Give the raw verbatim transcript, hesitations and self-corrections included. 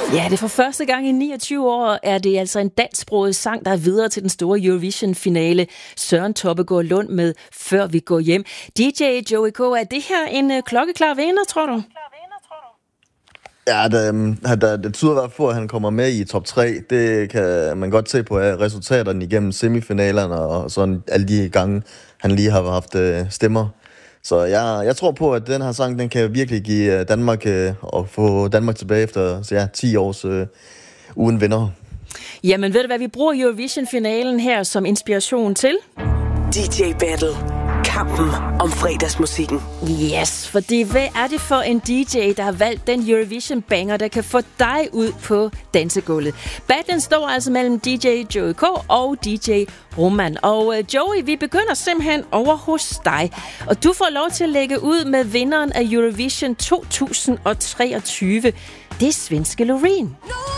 Ja, det er for første gang i niogtyve år, er det altså en dansksproget sang, der er videre til den store Eurovision-finale. Søren Toppegaard Lund med Før vi går hjem. D J Joey K, er det her en uh, klokkeklar vinder, tror du? Ja, det, det, det tyder i hvert fald på, at han kommer med i top tre. Det kan man godt se på resultaterne igennem semifinalerne og sådan alle de gange, han lige har haft uh, stemmer. Så jeg, jeg tror på, at den her sang, den kan virkelig give Danmark øh, og få Danmark tilbage efter så ja, ti års øh, uden vinder. Jamen ved du hvad, vi bruger Eurovision-finalen her som inspiration til? D J Battle. Kampen om fredagsmusikken. Yes, fordi hvad er det for en D J, der har valgt den Eurovision-banger, der kan få dig ud på dansegulvet? Battlen står altså mellem D J Joey K og D J Roman. Og uh, Joey, vi begynder simpelthen over hos dig. Og du får lov til at lægge ud med vinderen af Eurovision to tusind treogtyve. Det er svenske Loreen.